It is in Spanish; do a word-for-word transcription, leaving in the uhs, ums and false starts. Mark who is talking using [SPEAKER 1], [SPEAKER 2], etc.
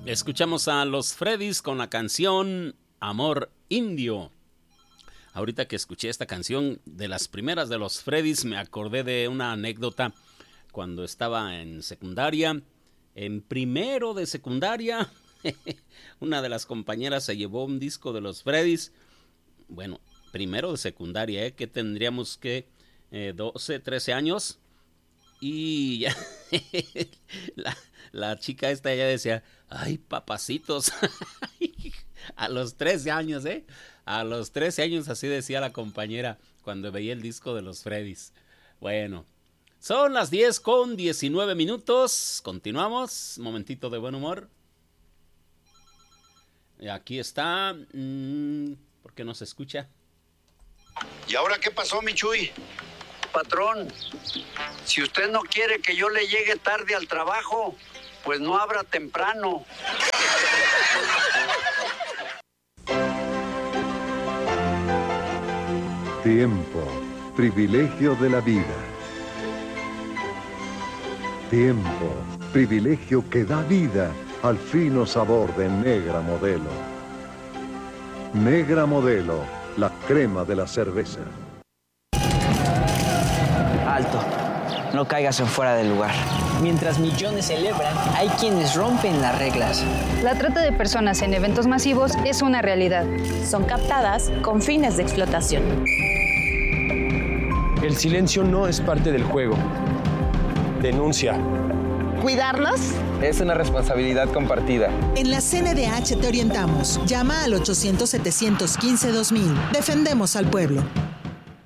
[SPEAKER 1] Escuchamos a los Freddys con la canción Amor Indio. Ahorita que escuché esta canción de las primeras de los Freddys, me acordé de una anécdota cuando estaba en secundaria. En primero de secundaria, una de las compañeras se llevó un disco de los Freddys. Bueno, primero de secundaria, ¿eh? Que tendríamos que eh, doce, trece años. Y ya, la, la chica esta ya decía, ay, papacitos. A los trece años, ¿eh? A los trece años así decía la compañera cuando veía el disco de los Freddys. Bueno, son las diez con diecinueve minutos. Continuamos. Momentito de buen humor. Aquí está. Mmm, ¿por qué no se escucha?
[SPEAKER 2] ¿Y ahora qué pasó, mi Chuy?
[SPEAKER 3] Patrón, si usted no quiere que yo le llegue tarde al trabajo, pues no abra temprano.
[SPEAKER 4] Tiempo, privilegio de la vida. Tiempo, privilegio que da vida al fino sabor de Negra Modelo. Negra Modelo, la crema de la cerveza.
[SPEAKER 5] Alto, no caigas en fuera del lugar. Mientras millones celebran, hay quienes rompen las reglas.
[SPEAKER 6] La trata de personas en eventos masivos es una realidad.
[SPEAKER 7] Son captadas con fines de explotación.
[SPEAKER 8] El silencio no es parte del juego. Denuncia.
[SPEAKER 9] ¿Cuidarnos?
[SPEAKER 10] Es una responsabilidad compartida.
[SPEAKER 9] En la C N D H te orientamos. Llama al ochocientos, setecientos quince, dos mil. Defendemos al pueblo.